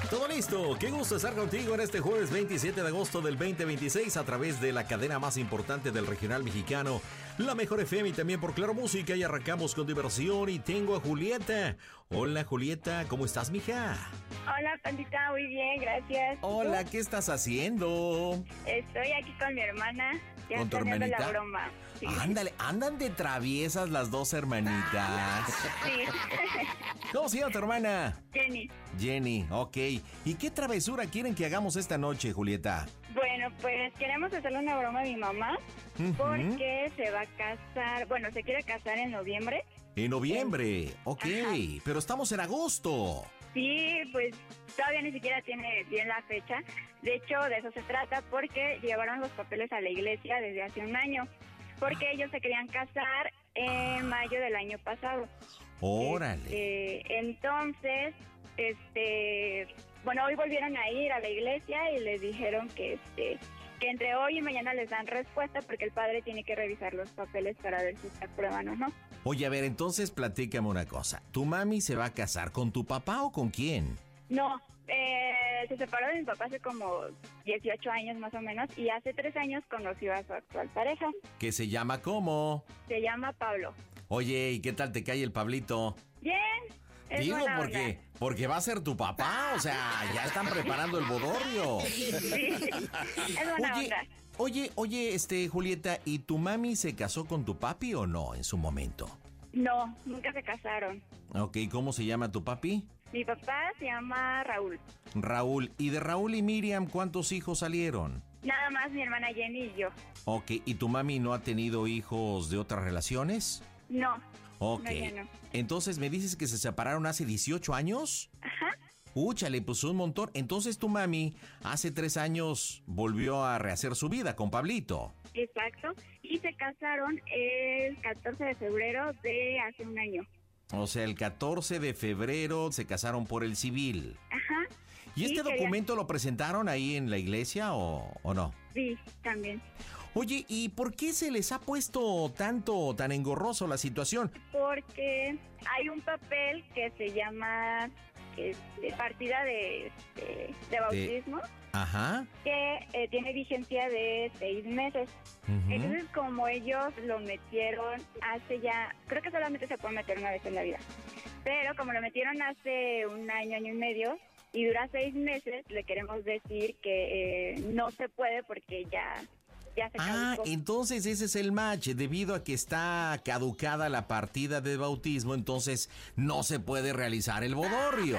Todo listo, qué gusto estar contigo en este jueves 27 de agosto del 2026 a través de la cadena más importante del regional mexicano, La Mejor FM y también por Claro Música, y arrancamos con diversión y tengo a Julieta. Hola Julieta, ¿cómo estás, mija? Hola, pandita, muy bien, gracias. Hola, ¿qué estás haciendo? Estoy aquí con mi hermana. Ya ¿Con tu está haciendo hermanita? la broma. Sí. Ándale, andan de traviesas las dos hermanitas. Sí. ¿Cómo se llama tu hermana? Jenny. Jenny, ok. ¿Y qué travesura quieren que hagamos esta noche, Julieta? Bueno, pues queremos hacerle una broma a mi mamá Ujú. porque se va a casar, bueno, se quiere casar en noviembre. En noviembre, ok, Ajá. pero estamos en agosto. Sí, pues todavía ni siquiera tiene bien la fecha. De hecho, de eso se trata porque llevaron los papeles a la iglesia desde hace un año. Porque ellos se querían casar en mayo del año pasado. Órale. Entonces, bueno, hoy volvieron a ir a la iglesia y les dijeron que entre hoy y mañana les dan respuesta porque el padre tiene que revisar los papeles para ver si se aprueban o no. Oye, a ver, entonces platícame una cosa. ¿Tu mami se va a casar con tu papá o con quién? No, se separó de mi papá hace como 18 años más o menos y hace 3 años conoció a su actual pareja. ¿Que se llama cómo? Se llama Pablo. Oye, ¿y qué tal te cae el Pablito? Bien, es Digo, buena porque va a ser tu papá, o sea, ya están preparando el bodorrio. onda. Sí, es buena onda. Oye, Julieta, ¿y tu mami se casó con tu papi o no en su momento? No, nunca se casaron. Ok, ¿cómo se llama tu papi? Mi papá se llama Raúl. Raúl. ¿Y de Raúl y Miriam cuántos hijos salieron? Nada más mi hermana Jenny y yo. Ok, ¿y tu mami no ha tenido hijos de otras relaciones? No. Ok. No, ya no. Entonces, ¿me dices que se separaron hace 18 años? Ajá. Úchale, pues un montón. Entonces tu mami hace 3 años volvió a rehacer su vida con Pablito. Exacto. Y se casaron el 14 de febrero de hace un año. O sea, el 14 de febrero se casaron por el civil. Ajá. ¿Y este documento lo presentaron ahí en la iglesia o no? Sí, también. Oye, ¿y por qué se les ha puesto tan engorroso la situación? Porque hay un papel que se llama partida de bautismo. Ajá. Que tiene vigencia de 6 meses. Ujú. Entonces, como ellos lo metieron hace ya, creo que solamente se puede meter una vez en la vida, pero como lo metieron hace un año y medio y dura 6 meses, le queremos decir que no se puede porque ya se caducó. Entonces ese es el match. Debido a que está caducada la partida de bautismo, entonces no se puede realizar el bodorrio.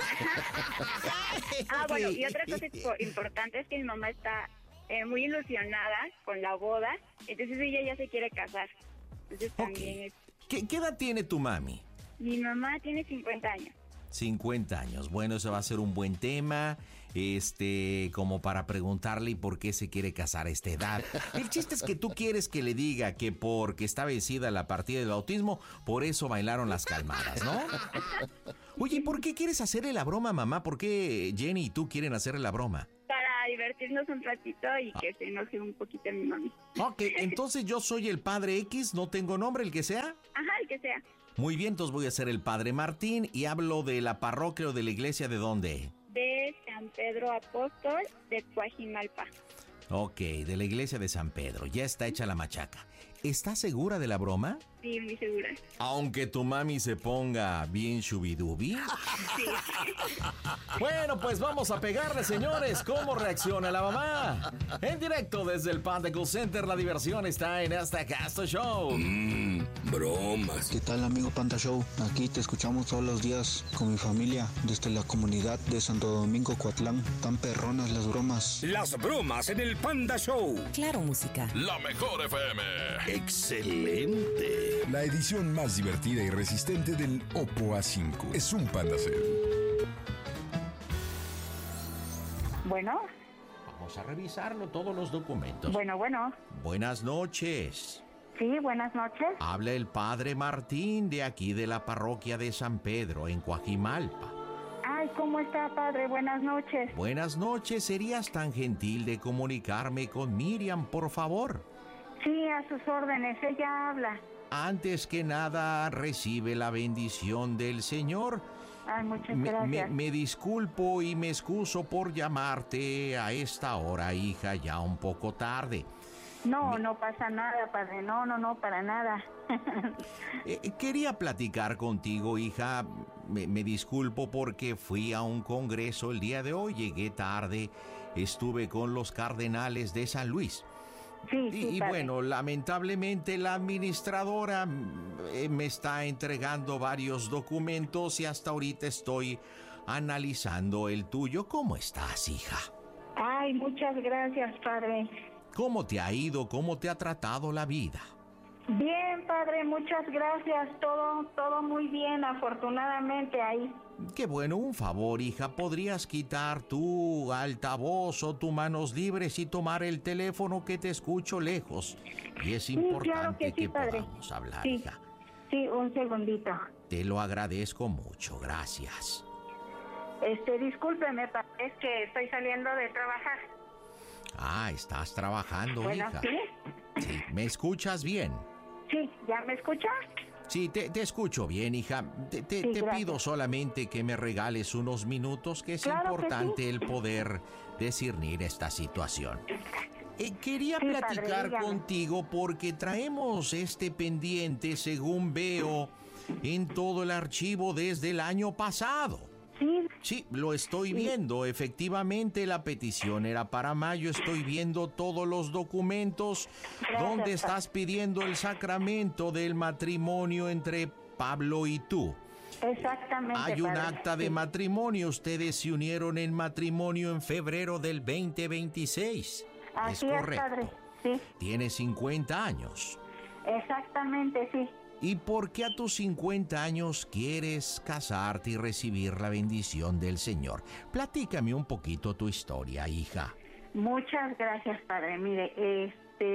Bueno, y otra cosa importante es que mi mamá está muy ilusionada con la boda, entonces ella ya se quiere casar. Entonces también ¿Qué edad tiene tu mami? Mi mamá tiene 50 años. 50 años. Bueno, eso va a ser un buen tema, como para preguntarle y por qué se quiere casar a esta edad. El chiste es que tú quieres que le diga que porque está vencida la partida del bautismo, por eso bailaron las calmadas, ¿no? Oye, ¿por qué quieres hacerle la broma, mamá? ¿Por qué Jenny y tú quieren hacerle la broma? Para divertirnos un ratito y que se enoje un poquito mi mami. Ok, entonces yo soy el padre X, ¿no tengo nombre, el que sea? Ajá, el que sea. Muy bien, entonces voy a ser el padre Martín y hablo de la parroquia o de la iglesia, ¿de dónde? De San Pedro Apóstol de Coajimalpa. Ok, de la iglesia de San Pedro, ya está hecha la machaca. ¿Estás segura de la broma? Sí, muy segura. Aunque tu mami se ponga bien shubidubi. Sí. Bueno, pues vamos a pegarle, señores. ¿Cómo reacciona la mamá? En directo desde el Panda Cool Center, la diversión está en Hasta Casto Show. Bromas. ¿Qué tal, amigo Panda Show? Aquí te escuchamos todos los días con mi familia desde la comunidad de Santo Domingo, Coatlán. Tan perronas las bromas. Las bromas en el Panda Show. Claro Música. La Mejor FM. Excelente. La edición más divertida y resistente del Oppo A5 es un Panda Cell. Bueno. Vamos a revisarlo, todos los documentos. Bueno. Buenas noches. Sí, buenas noches. Habla el padre Martín de aquí de la parroquia de San Pedro, en Coajimalpa. Ay, ¿cómo está, padre? Buenas noches. Buenas noches, ¿serías tan gentil de comunicarme con Miriam, por favor? Sí, a sus órdenes, ella habla. Antes que nada, recibe la bendición del Señor Ay, muchas gracias. Me disculpo y me excuso por llamarte a esta hora, hija, ya un poco tarde. No, no pasa nada, padre. No, para nada. Quería platicar contigo, hija. Me disculpo porque fui a un congreso el día de hoy. Llegué tarde. Estuve con los cardenales de San Luis. Sí, Y padre. bueno, lamentablemente la administradora me está entregando varios documentos y hasta ahorita estoy analizando el tuyo. ¿Cómo estás, hija? Ay, muchas gracias, padre. ¿Cómo te ha ido? ¿Cómo te ha tratado la vida? Bien, padre, muchas gracias. Todo muy bien, afortunadamente ahí. Qué bueno, un favor, hija. ¿Podrías quitar tu altavoz o tus manos libres y tomar el teléfono que te escucho lejos? Y es importante claro que sí, padre. podamos hablar, Sí. hija. Sí, un segundito. Te lo agradezco mucho, gracias. Discúlpeme, padre, es que estoy saliendo de trabajar. Ah, estás trabajando, Bueno, hija. ¿sí? Sí, ¿me escuchas bien? Sí, ¿ya me escucha? Sí, te escucho bien, hija. Te gracias. pido solamente que me regales unos minutos, que es Claro que importante sí. el poder discernir esta situación. Quería Sí, padre, platicar dígame. contigo porque traemos este pendiente, según veo, en todo el archivo desde el año pasado. Sí, Sí, lo estoy viendo. Efectivamente, la petición era para mayo. Estoy viendo todos los documentos donde padre. estás pidiendo el sacramento del matrimonio entre Pablo y tú. exactamente, Hay un padre. acta de Sí. matrimonio. Ustedes se unieron en matrimonio en febrero del 2026. Así es es, correcto. padre. Sí, Tienes 50 años. exactamente, sí. ¿Y por qué a tus 50 años quieres casarte y recibir la bendición del Señor? Platícame un poquito tu historia, hija. Muchas gracias, padre. Mire,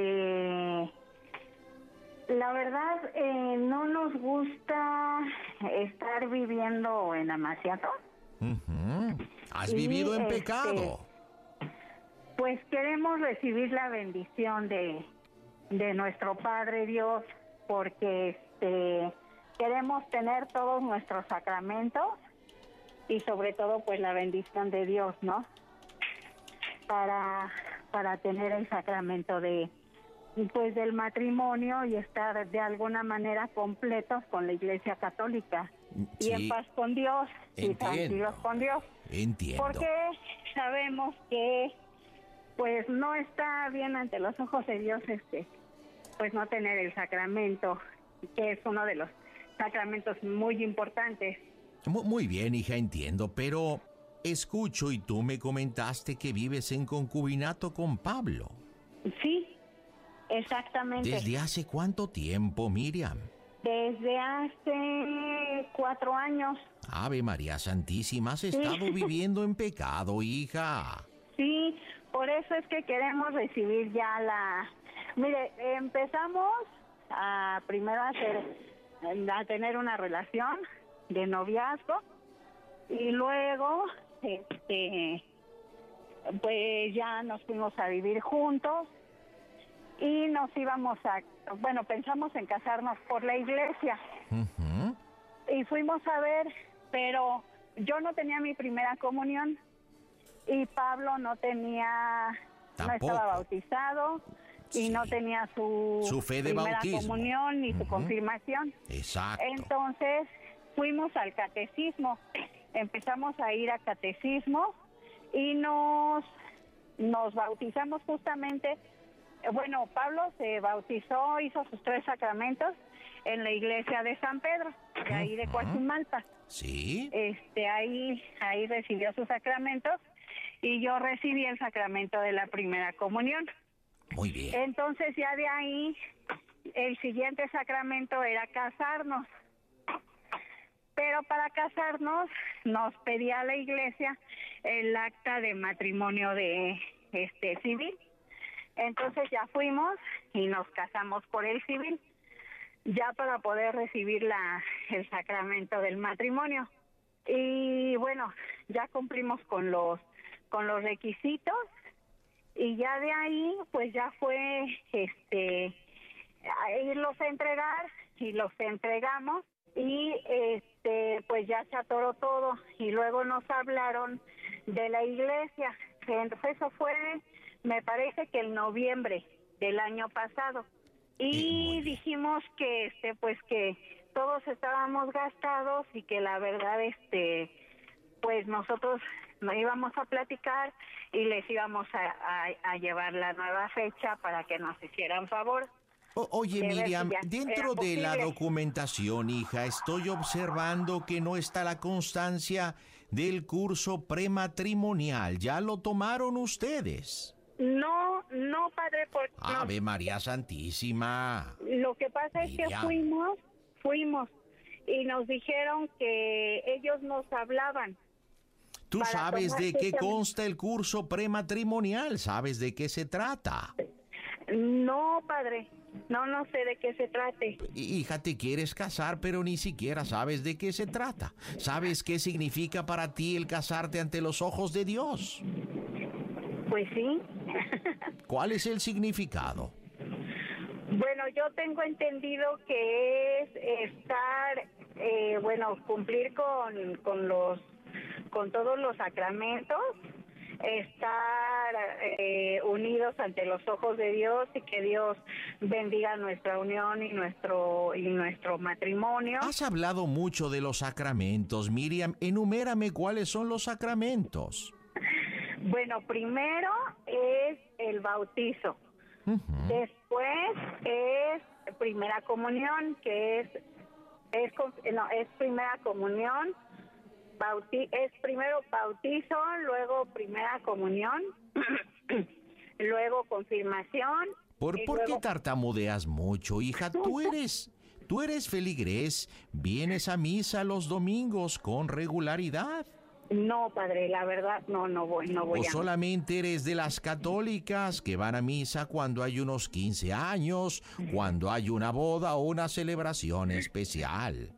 la verdad, no nos gusta estar viviendo en Amaciato. Ujú. ¿Has Y, vivido en pecado? Pues queremos recibir la bendición de nuestro Padre Dios, porque queremos tener todos nuestros sacramentos y sobre todo pues la bendición de Dios, ¿no? Para tener el sacramento pues del matrimonio y estar de alguna manera completos con la Iglesia Católica y Sí. en paz con Dios y Entiendo. tranquilos con Dios. Entiendo. Porque sabemos que pues no está bien ante los ojos de Dios pues no tener el sacramento, que es uno de los sacramentos muy importantes. Muy bien, hija, entiendo, pero escucho y tú me comentaste que vives en concubinato con Pablo. Sí, exactamente. ¿Desde hace cuánto tiempo, Miriam? Desde hace 4 años. Ave María Santísima, has estado viviendo en pecado, hija. Sí, por eso es que queremos recibir ya Mire, empezamos primero a tener una relación de noviazgo y luego, pues ya nos fuimos a vivir juntos y pensamos en casarnos por la iglesia. Ujú. Y fuimos a ver, pero yo no tenía mi primera comunión y Pablo no Tampoco. estaba bautizado y Sí. no tenía Su fe de primera bautismo. comunión ni su Ujú. confirmación. Exacto. Entonces fuimos al catecismo, empezamos a ir a catecismo y nos bautizamos justamente. Bueno, Pablo se bautizó, hizo sus 3 sacramentos en la iglesia de San Pedro, de ahí de Ujú. Coajimalpa. Sí. Ahí recibió sus sacramentos y yo recibí el sacramento de la primera comunión. Muy bien. Entonces ya de ahí el siguiente sacramento era casarnos. Pero para casarnos nos pedía la iglesia el acta de matrimonio de civil. Entonces ya fuimos y nos casamos por el civil, ya para poder recibir el sacramento del matrimonio. Y bueno, ya cumplimos con los requisitos y ya de ahí pues ya fue a irlos a entregar y los entregamos y pues ya se atoró todo y luego nos hablaron de la iglesia. Entonces eso fue, me parece que en noviembre del año pasado, y dijimos que pues que todos estábamos gastados y que la verdad pues nosotros nos íbamos a platicar y les íbamos a llevar la nueva fecha para que nos hicieran favor. Oye, de ver Miriam, si ya dentro era de la posible. documentación, hija, estoy observando que no está la constancia del curso prematrimonial. ¿Ya lo tomaron ustedes? No, padre, porque Ave María Santísima. lo que pasa es que Miriam. fuimos y nos dijeron que ellos nos hablaban. ¿Tú Para sabes tomar de qué fecha. consta el curso prematrimonial? ¿Sabes de qué se trata? No, padre, no sé de qué se trate. Hija, te quieres casar, pero ni siquiera sabes de qué se trata. ¿Sabes qué significa para ti el casarte ante los ojos de Dios? Pues sí. ¿Cuál es el significado? Bueno, yo tengo entendido que es estar, cumplir con todos los sacramentos, estar unidos ante los ojos de Dios y que Dios bendiga nuestra unión y nuestro matrimonio. Has hablado mucho de los sacramentos. Miriam, enumérame cuáles son los sacramentos. Bueno, primero es el bautizo. Después es primera comunión, que es primera comunión. Es primero bautizo, luego primera comunión, luego confirmación. ¿Por qué luego... tartamudeas mucho, hija? Tú eres feligrés, vienes a misa los domingos con regularidad. No, padre, la verdad, no voy ¿O a... solamente eres de las católicas que van a misa cuando hay unos 15 años, cuando hay una boda o una celebración especial?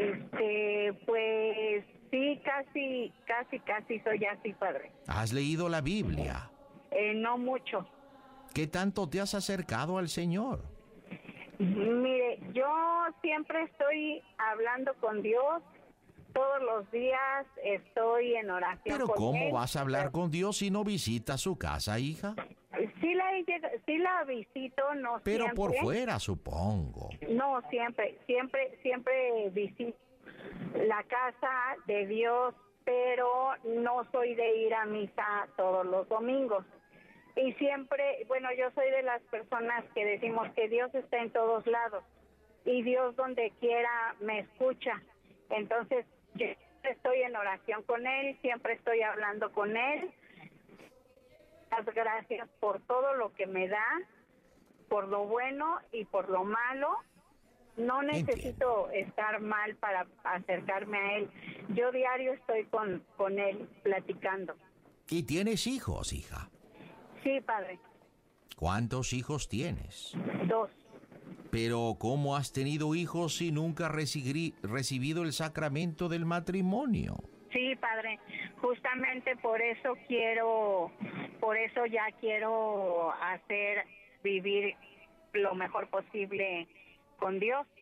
Pues sí, casi soy así, padre. ¿Has leído la Biblia? No mucho. ¿Qué tanto te has acercado al Señor? Mire, yo siempre estoy hablando con Dios. Todos los días estoy en oración. Pero con ¿cómo él. vas a hablar con Dios si no visitas su casa, hija? Sí la visito, no Pero siempre. por fuera, supongo. No, siempre visito la casa de Dios, pero no soy de ir a misa todos los domingos. Y siempre, yo soy de las personas que decimos que Dios está en todos lados y Dios donde quiera me escucha. Entonces, yo estoy en oración con Él, siempre estoy hablando con Él. Las gracias por todo lo que me da, por lo bueno y por lo malo. No necesito estar mal para acercarme a Él. Yo diario estoy con Él platicando. ¿Y tienes hijos, hija? Sí, padre. ¿Cuántos hijos tienes? 2. Pero ¿cómo has tenido hijos si nunca has recibido el sacramento del matrimonio? Sí, padre. Justamente por eso ya quiero vivir lo mejor posible con Dios.